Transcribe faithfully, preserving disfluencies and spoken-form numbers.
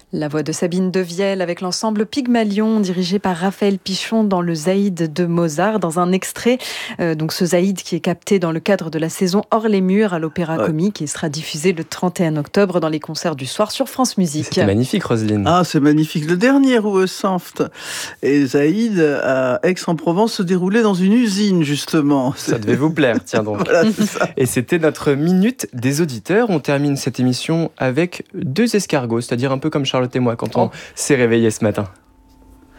La voix de Sabine Devielle avec l'ensemble Pygmalion dirigé par Raphaël Pichon dans le Zaïd de Mozart, dans un extrait. Euh, donc ce Zaïd qui est capté dans le cadre de la saison Hors les murs à l'Opéra ouais. Comique et sera diffusé le trente et un octobre dans les concerts du soir sur France Musique. C'était magnifique, Roselyne. Ah, c'est magnifique. Le dernier Ruhe Sanft et Zaïd à Aix-en-Provence se déroulait dans une usine, justement. Ça devait vous plaire, tiens donc. Voilà, c'est ça. Et c'était notre minute des auditeurs. On termine cette émission avec deux escargots, c'est-à-dire un peu comme Charlotte et moi quand on oh. s'est réveillé ce matin.